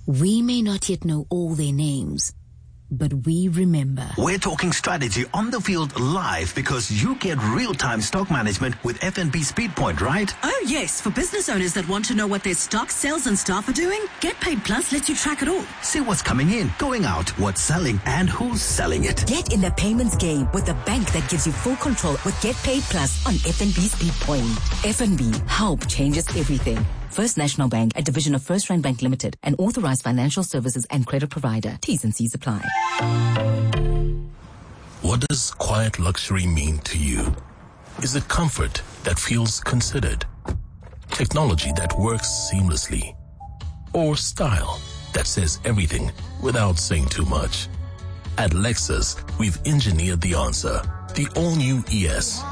We may not yet know all their names, but we remember. We're talking strategy on the field live because you get real-time stock management with FNB SpeedPoint, right? Oh, yes. For business owners that want to know what their stock, sales and staff are doing, Get Paid Plus lets you track it all. See what's coming in, going out, what's selling, and who's selling it. Get in the payments game with a bank that gives you full control with Get Paid Plus on FNB SpeedPoint. FNB, help changes everything. First National Bank, a division of First Rand Bank Limited, an authorized financial services and credit provider. T's and C's apply. What does quiet luxury mean to you? Is it comfort that feels considered? Technology that works seamlessly? Or style that says everything without saying too much? At Lexus, we've engineered the answer. The all-new ES.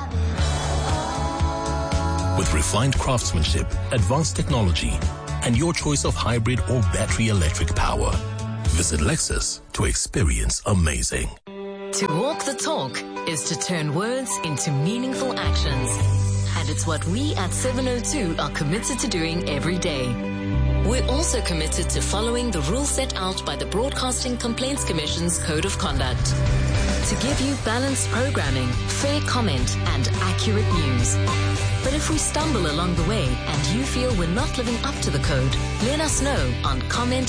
With refined craftsmanship, advanced technology, and your choice of hybrid or battery electric power. Visit Lexus to experience amazing. To walk the talk is to turn words into meaningful actions. And it's what we at 702 are committed to doing every day. We're also committed to following the rules set out by the Broadcasting Complaints Commission's Code of Conduct. To give you balanced programming, fair comment, and accurate news. But if we stumble along the way and you feel we're not living up to the code, let us know on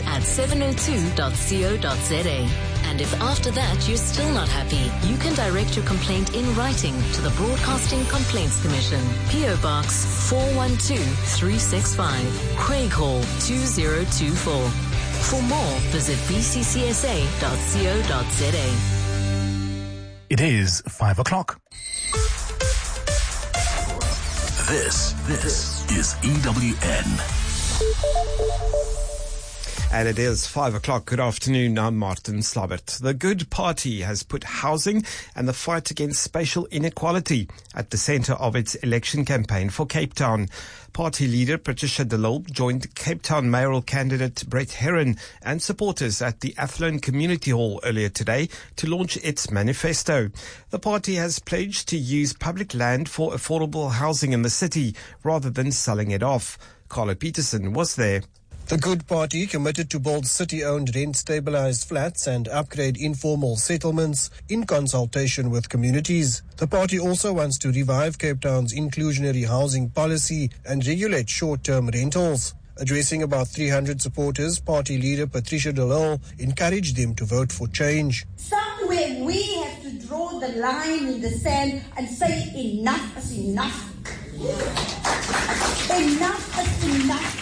comment@702.co.za. And if after that you're still not happy, you can direct your complaint in writing to the Broadcasting Complaints Commission, PO Box 412365, Craig Hall 2024. For more, visit bccsa.co.za. It is 5 o'clock. This is EWN. And it is 5 o'clock. Good afternoon. I'm Martin Slabbert. The Good Party has put housing and the fight against spatial inequality at the centre of its election campaign for Cape Town. Party leader Patricia de Lille joined Cape Town mayoral candidate Brett Herron and supporters at the Athlone Community Hall earlier today to launch its manifesto. The party has pledged to use public land for affordable housing in the city rather than selling it off. Carlo Peterson was there. The Good Party committed to build city-owned rent-stabilized flats and upgrade informal settlements in consultation with communities. The party also wants to revive Cape Town's inclusionary housing policy and regulate short-term rentals. Addressing about 300 supporters, party leader Patricia de Lille encouraged them to vote for change. Somewhere we have to draw the line in the sand and say enough is enough. Enough is enough.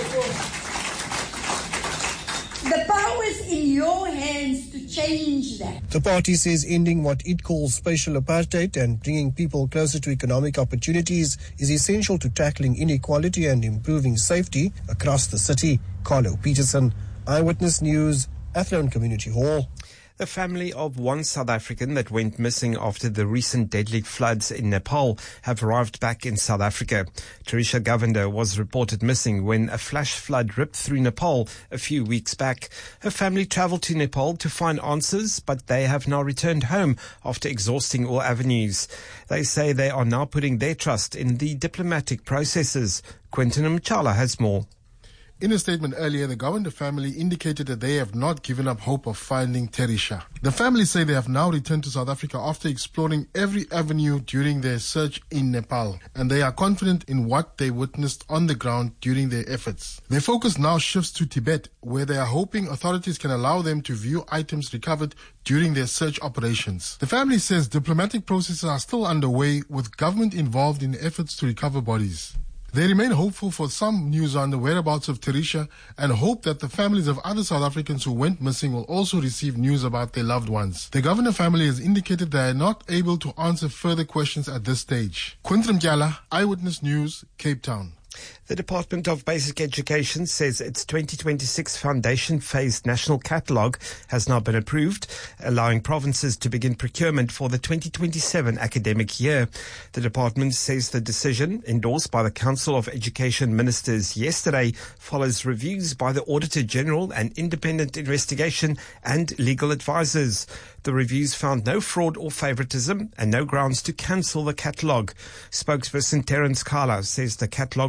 The power is in your hands to change that. The party says ending what it calls spatial apartheid and bringing people closer to economic opportunities is essential to tackling inequality and improving safety across the city. Carlo Peterson, Eyewitness News, Athlone Community Hall. The family of one South African that went missing after the recent deadly floods in Nepal have arrived back in South Africa. Teresa Govender was reported missing when a flash flood ripped through Nepal a few weeks back. Her family travelled to Nepal to find answers, but they have now returned home after exhausting all avenues. They say they are now putting their trust in the diplomatic processes. Quentin Mchala has more. In a statement earlier, the Govender family indicated that they have not given up hope of finding Teresa. The family say they have now returned to South Africa after exploring every avenue during their search in Nepal, and they are confident in what they witnessed on the ground during their efforts. Their focus now shifts to Tibet, where they are hoping authorities can allow them to view items recovered during their search operations. The family says diplomatic processes are still underway, with government involved in efforts to recover bodies. They remain hopeful for some news on the whereabouts of Teresa and hope that the families of other South Africans who went missing will also receive news about their loved ones. The Govender family has indicated they are not able to answer further questions at this stage. Quentin Mjala, Eyewitness News, Cape Town. The Department of Basic Education says its 2026 foundation-phased national catalogue has now been approved, allowing provinces to begin procurement for the 2027 academic year. The department says the decision, endorsed by the Council of Education Ministers yesterday, follows reviews by the Auditor General and independent investigation and legal advisors. The reviews found no fraud or favoritism and no grounds to cancel the catalogue. Spokesperson Terence Kala says the catalogue offers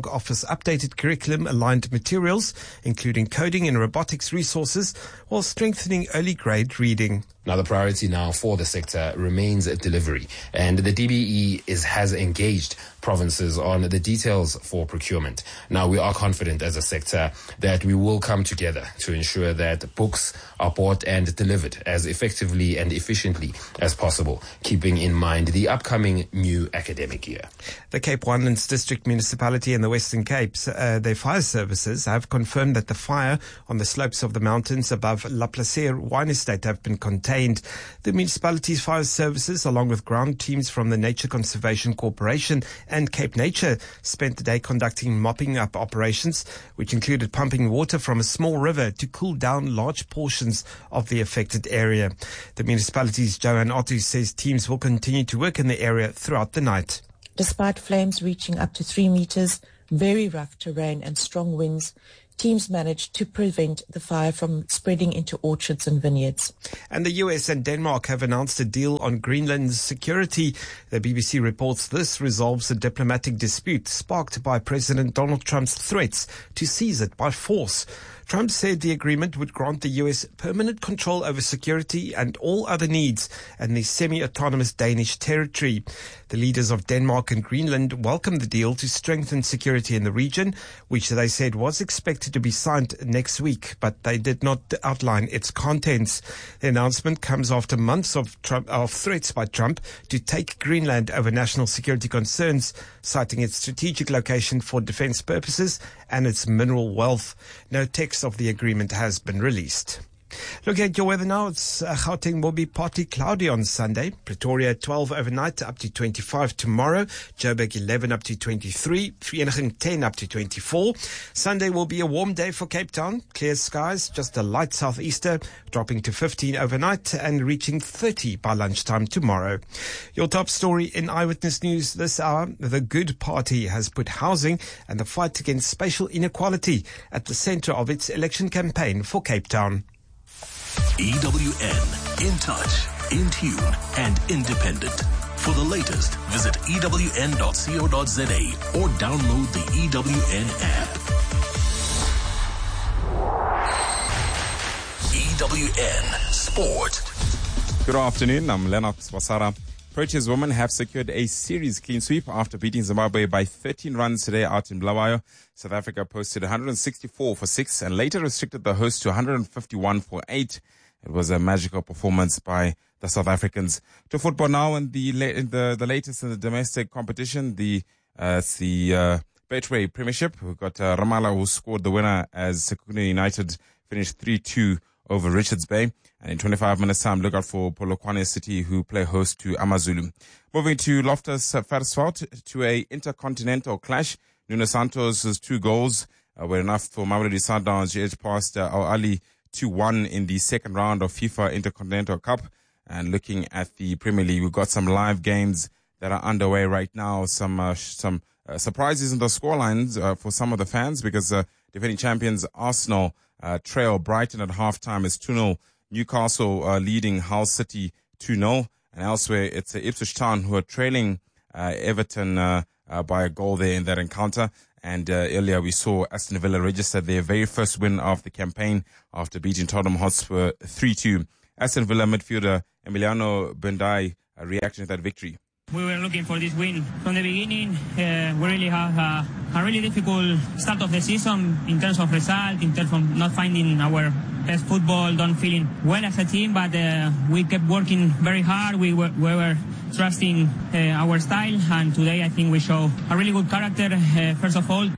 updated curriculum-aligned materials, including coding and robotics resources, while strengthening early grade reading. Now, the priority now for the sector remains delivery, and the DBE has engaged provinces on the details for procurement. Now, we are confident as a sector that we will come together to ensure that books are bought and delivered as effectively and efficiently as possible, keeping in mind the upcoming new academic year. The Cape Winelands District Municipality and the Western Capes, their fire services have confirmed that the fire on the slopes of the mountains above La Placer Wine Estate have been contained. The municipality's fire services, along with ground teams from the Nature Conservation Corporation and Cape Nature, spent the day conducting mopping up operations, which included pumping water from a small river to cool down large portions of the affected area. The municipality's Joanne Otto says teams will continue to work in the area throughout the night. Despite flames reaching up to 3 meters, very rough terrain and strong winds, teams managed to prevent the fire from spreading into orchards and vineyards. And the US and Denmark have announced a deal on Greenland's security. The BBC reports this resolves a diplomatic dispute sparked by President Donald Trump's threats to seize it by force. Trump said the agreement would grant the US permanent control over security and all other needs in the semi-autonomous Danish territory. The leaders of Denmark and Greenland welcomed the deal to strengthen security in the region, which they said was expected to be signed next week, but they did not outline its contents. The announcement comes after months of threats by Trump to take Greenland over national security concerns, citing its strategic location for defense purposes and its mineral wealth. No text of the agreement has been released. Looking at your weather now, Gauteng will be partly cloudy on Sunday. Pretoria 12 overnight up to 25 tomorrow. Joburg 11 up to 23. Vereeniging 10 up to 24. Sunday will be a warm day for Cape Town. Clear skies, just a light southeaster, dropping to 15 overnight and reaching 30 by lunchtime tomorrow. Your top story in Eyewitness News this hour: the Good Party has put housing and the fight against spatial inequality at the centre of its election campaign for Cape Town. EWN, in touch, in tune, and independent. For the latest, visit ewn.co.za or download the EWN app. EWN Sport. Good afternoon, I'm Leonard Swasara. Proteas women have secured a series clean sweep after beating Zimbabwe by 13 runs today out in Bulawayo. South Africa posted 164 for 6 and later restricted the host to 151 for 8. It was a magical performance by the South Africans. To football now, and the latest in the domestic competition, the Betway Premiership. We've got Ramallah, who scored the winner as Sekhukhune United finished 3-2 over Richards Bay. And in 25 minutes time, look out for Polokwane City, who play host to Amazulu. Moving to Loftus Versfeld, to a intercontinental clash. Nuno Santos' 2 goals were enough for Mamelodi Sundowns to edge past Al Ahly 2-1 in the second round of FIFA Intercontinental Cup. And looking at the Premier League, we've got some live games that are underway right now. Some surprises in the scorelines for some of the fans, because defending champions Arsenal trail Brighton at halftime as 2-0. Newcastle leading Hull City 2-0. And elsewhere, it's Ipswich Town who are trailing Everton by a goal there in that encounter. And earlier we saw Aston Villa register their very first win of the campaign after beating Tottenham Hotspur 3-2. Aston Villa midfielder Emiliano Buendia reacting to that victory. We were looking for this win from the beginning. We really have a really difficult start of the season in terms of result, in terms of not finding our best football, not feeling well as a team, but we kept working very hard. We were trusting our style, and today I think we show a really good character, first of all.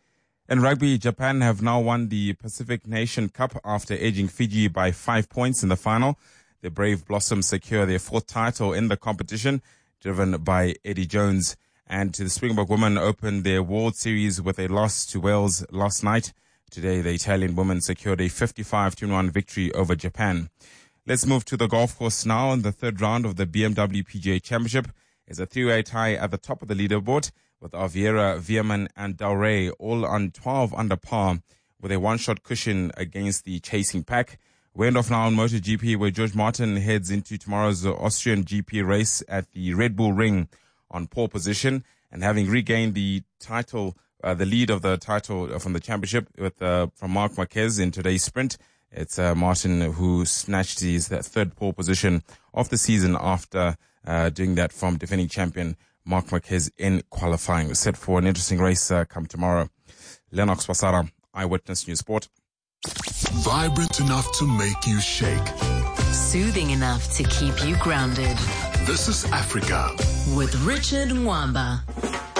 In rugby, Japan have now won the Pacific Nation Cup after edging Fiji by 5 points in the final. The Brave Blossoms secure their 4th title in the competition, driven by Eddie Jones. And the Springbok women opened their World Series with a loss to Wales last night. Today, the Italian women secured a 55-1 victory over Japan. Let's move to the golf course now. In the 3rd round of the BMW PGA Championship is a 3-way tie at the top of the leaderboard, with Oliveira, Veerman and Del Rey all on 12 under par, with a one-shot cushion against the chasing pack. We end off now on MotoGP, where George Martin heads into tomorrow's Austrian GP race at the Red Bull Ring on pole position, and having regained the title the lead of the title from the championship from Marc Marquez in today's sprint. It's Martin who snatched his third pole position of the season after doing that from defending champion Marc Marquez in qualifying. We're set for an interesting race come tomorrow. Lennox Basara, Eyewitness News Sport. Vibrant enough to make you shake. Soothing enough to keep you grounded. This is Africa with Richard Mwamba.